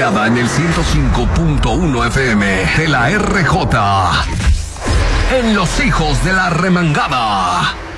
remangada en el 105.1 FM de la RJ. En Los Hijos de la Remangada.